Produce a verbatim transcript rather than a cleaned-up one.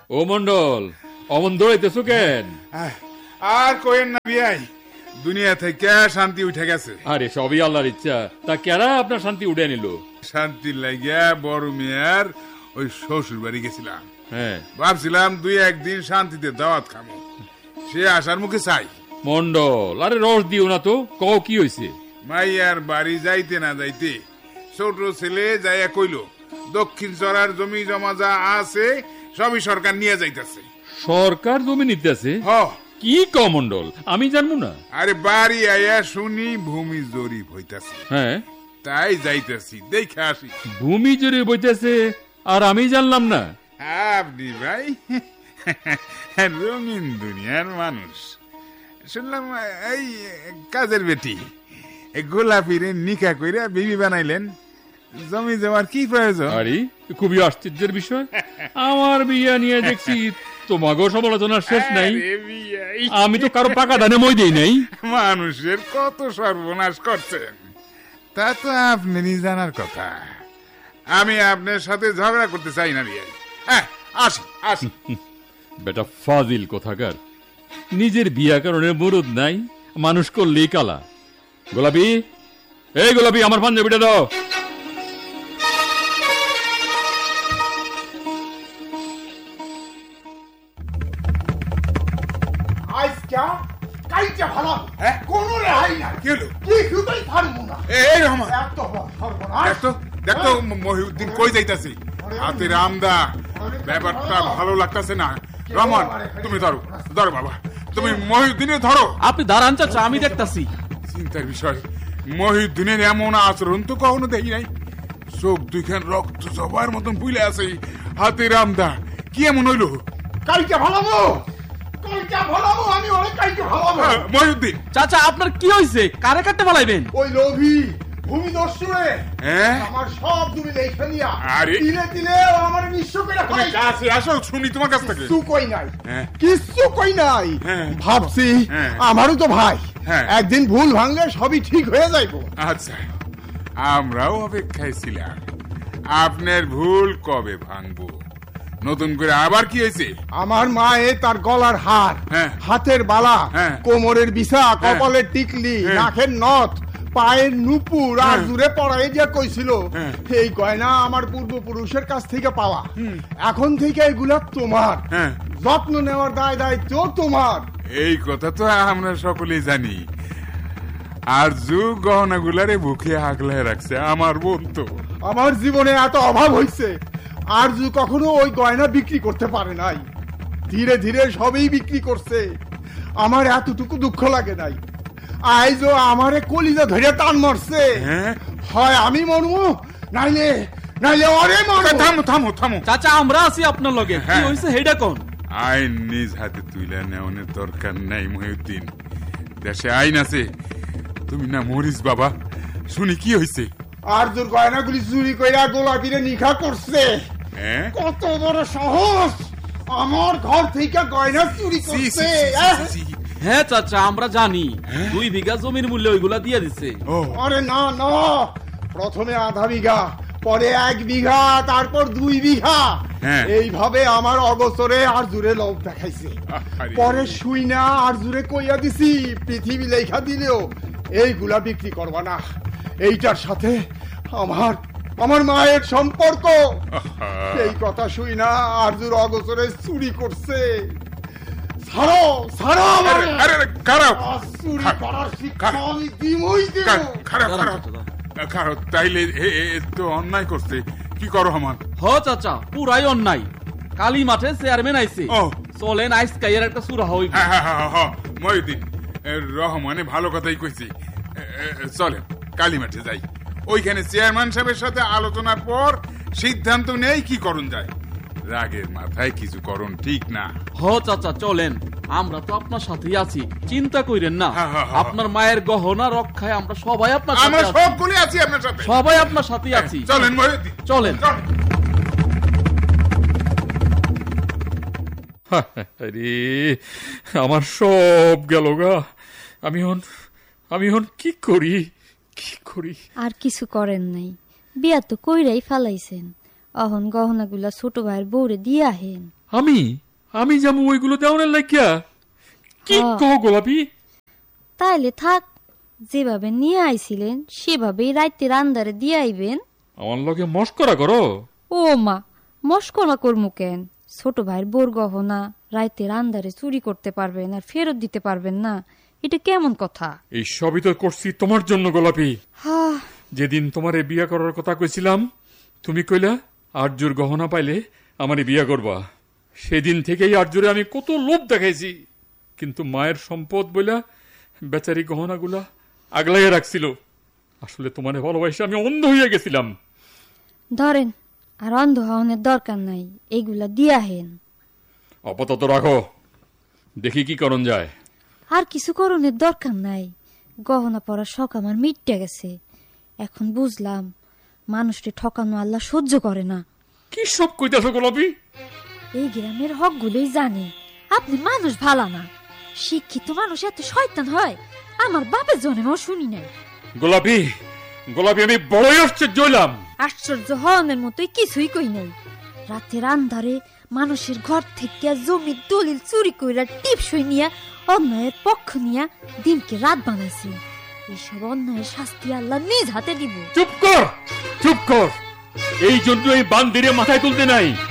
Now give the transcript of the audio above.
ও মন্ডল, অমন দৌড়াইতেছো কেন? আর কোয়েন না বিয়াই, দুনিয়া থেকে শান্তি উঠে গেছে। আরে সবই আল্লাহর ইচ্ছা। তা কেরা আপনার শান্তি উঠে নিল? শান্তি লাগিয়া বড় মেয়ার ওই শ্বশুর বাড়ি গেছিলাম। হ্যাঁ, ভাবছিলাম দুই একদিন শান্তিতে দাওয়াত খাবো, সে আসার মুখে চাই। মন্ডল, আরে রস দিও না তো, কও কি হয়েছে? মাইয়ার বাড়ি যাইতে না যাইতে ছোট ছেলে যাইয়া কইল, দক্ষিণ চড়ার জমি জমা যা আছে সবই সরকার নিয়ে যাইতেছে। সরকার জমি নিতেছে? হ। কি কও মন্ডল, আমি জানবো না। আরে বাড়ি আয়া শুনি ভূমি জরিপ হইতাছে। হ্যাঁ, তাই যাইতেছি, দেখে আসি। ভূমি জরিপ হইতেছে আর আমি জানলাম না? আপনি ভাই রঙিন দুনিয়ার মানুষ। শুনলাম এই কাজের বেটি গোলাপিরে নিকা কইরা বিবি বানাইলেন, জমি জমার কি প্রয়োজন? আরে খুবই আশ্চর্যের বিষয়, আমার বিয়া নিয়ে দেখছি তোমাগো সমালোচনার শেষ নাই। আমি তো কারো পাকা ধানে মই দেই নাই। মানুষের কত সর্বনাশ করছেন তা তো আপনারই জানার কথা। আমি আপনার সাথে ঝগড়া করতে চাই না বিয়াই। হ্যাঁ, আসি আসি। বেটা ফাজিল কোথাকার, নিজের বিয়া কারণে মরদ নাই, মানুষ করলেই কালা। গোলাপি, এই গোলাপি, আমার পাঞ্জাবিটা দাও। মহিউদ্দিন কই যাইতাছি? হাতের আমদা, ব্যাপারটা ভালো লাগতেছে না। রহমান, তুমি ধরো ধরো বাবা, তুমি মহিউদ্দিনে ধরো। আপনি দাঁড়ান চাচা, আমি দেখতাছি। চিন্তার বিষয়, মহিউদ্দিনের এমন আচরণ তো কখনো দেখি নাই। চোখ দুইখান রক্ত সবার মতন বুইলে আছে। হাতের আমদা কি এমন হইল? কালকে ভালাবো, কালকে ভালাবো, আমি অনেক কালকে ভালাবো। মহিউদ্দিন চাচা, আপনার কি হয়েছে? কারে কাটতে ভালাইবেন? ওই লোভী ভূমিদস্যুরে হ্যাঁ আমার সব জমি লেখা নিয়া আরে দিলে দিলে আমার নিঃস্ব করে তুমি কাছে আসো, শুনি তোমার কাছ থেকে। কিছু কই নাই, হ্যাঁ কিছু কই নাই। হ্যাঁ ভাবছি হ্যাঁ আমারও তো ভাই, হ্যাঁ একদিন ভুল ভাঙলে সবই ঠিক হয়ে যাইবো। আচ্ছা, আমরাও অপেক্ষায় ছিলাম। আপনার ভুল কবে ভাঙবো? নতুন করে আবার কি হয়েছে? আমার মায়ে তার গলার হার, হ্যাঁ হাতের বালা, হ্যাঁ কোমরের বিছা, কপালের টিকলি, হ্যাঁ নাকের নথ, পায়ের নুপুর আর জুড়ে পড়াই যা কইছিল, হ্যাঁ এই গয়না আমার পূর্বপুরুষের কাছ থেকে পাওয়া। এখন থেকে এগুলা তোমার, হ্যাঁ যত্ন নেওয়ার দায় দায়িত্ব তোমার। এই কথা তো আমরা সকলেই জানি। আর যু গহনা গুলারে বুকে আগলায় রাখছে আমার বোন। তো আমার জীবনে এত অভাব হইছে, আর যু কখনো ওই গয়না বিক্রি করতে পারে নাই। ধীরে ধীরে সবই বিক্রি করছে, আমার এতটুকু দুঃখ লাগে নাই। আইজো আমারে কলিজা ধরে টান মারছে। হয় আমি মরমু, নাইলে নাইলে ওরে মরমু। থামো থামো থামো চাচা, আমরা আছি আপনার লগে। কি হইছে হেডা কোন? আইন নিজ হাতে তুইলা নেওয়ার দরকার নাই মহিউদ্দিন। দেশে আইন আছে, তুমি না মরিস বাবা। শুনি কি হইছে? আর জোর গয়নাগুলি চুরি কইরা গোলাপিরে নিখা করছে। কত বড় সাহস, আমার ঘর থেকে গয়না চুরি করছে। হ্যাঁ চাচা, আমরা জানি। দুই বিঘা জমির মূল্য ওইগুলা দিয়ে দিছে। আরে না না, প্রথমে আধা বিঘা, পরে এক বিঘা, তারপর দুই বিঘা, এইভাবে আমার অগোচরে আর জুড়ে লোভ দেখাইছে। পরে শুই না আর জুড়ে কইয়া দিছি, পৃথিবী লেখা দিলেও এইগুলা বিক্রি করবা না। এইটার সাথে আমার আমার মায়ের সম্পর্ক। এই কথা শুই না আর জুর অগোচরে চুরি করছে। ছাড়ো ছাড়ো, চুরি করার শিক্ষা আমি দিমই দিব। খারাপ তাইলে তো অন্যায় করছে, কি করো আমার? হ চাচা, পুরাই অন্যায়। কালী মাঠে চেয়ারম্যান আইছে, চলেন আইস কাইয়ের একটা সুরা হই। মহিউদ্দিন, রহমানে ভালো কথাই কইছি। চলেন কালী মাঠে যাই, ওইখানে চেয়ারম্যান সাহেবের সাথে আলোচনার পর সিদ্ধান্ত নেই কি করণ যায়। রাগের মাথায় কিছু করণ ঠিক না। হ চাচা চলেন, আমরা তো আপনার সাথেই আছি, চিন্তা কইরেন না। আপনার মায়ের গহনা রক্ষায় আমরা সবাই আপনার সাথে আমরা সবগুলি আছি আপনার সাথে, সবাই আপনার সাথেই আছি। চলেন মহিউদ্দিন, চলেন। আরে আমার সব গেল গা। আমি হন আমি হন কি করি কি করি? আর কিছু করেন নাই, বিয়া তো কইরাই ফালাইছেন। অহন গহনাগুলা ছোট ভাইয়ের বউরে দিয়ে আহেন। আমি আমি যাবো ওইগুলো দেওয়ানের লাগিয়া? কি হ্যাঁ। কহ গোলাপি? তাইলে থাক, যেভাবে নিয়ে আইছিলেন সেভাবেই রাইতের আন্দারে দিয়ে আইবেন। আমার লগে মস্করা করো? ও মা, মস্করা করমু কেন? ছোট ভাইয়ের বোর গহনা রাইতের আন্দারে চুরি করতে পারবেন আর ফেরত দিতে পারবেন না, এটা কেমন কথা? এই সবই তো করছি তোমার জন্য গোলাপি। হ্যাঁ, যেদিন তোমারে বিয়া করার কথা কইছিলাম, তুমি কইলা আর্যুর গহনা পাইলে আমারে বিয়া করবা। সেদিন থেকেই আর্যুরে আমি কত লোভ দেখাইছি, কিন্তু মায়ের সম্পদ বইলা বেচারি গহনাগুলা আগলাইয়া রাখছিল। আসলে তোমারে ভালোবাসে আমি অন্ধ হইয়া গেছিলাম। ধরেন, আর অন্ধ হওয়ার দরকার নাই, এইগুলা দিয়া হেন। আপাতত রাখো, দেখি কি করণ যায়। আর কিছু করণের দরকার নাই, গহনা পরার শখ আমার মিটে গেছে। এখন বুঝলাম মানুষকে ঠকানো আল্লাহ সহ্য করে না। কি সব কইতাছ গোলাপি? এই গ্রামের হক গুলোই জানে আপনি মানুষ ভালো না। শিক্ষিত মানুষ এত শয়তান হয় আমার বাপের জন্মেও শুনি নাই। গোলাপি গোলাপি আমি বড়ই আশ্চর্য হইলাম। আশ্চর্য হওয়ার মতোই কিছুই কই নাই। রাতের আন্ধারে মানুষের ঘর থেকে জমির দলিল চুরি কইরা টিপসই নিয়া অন্যায়ের পক্ষ নিয়া দিনকে রাত বানাইছি। এইসব অন্যায়ের শাস্তি আল্লাহ নিজ হাতে দিব। চুপ কর, চুপ কর। এই জন্য এই বান্দিরে মাথায় তুলতে নাই।